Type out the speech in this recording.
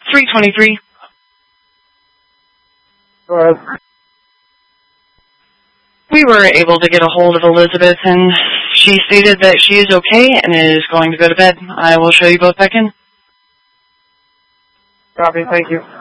323. Go ahead. We were able to get a hold of Elizabeth, and she stated that she is okay and is going to go to bed. I will show you both back in. Copy, thank you.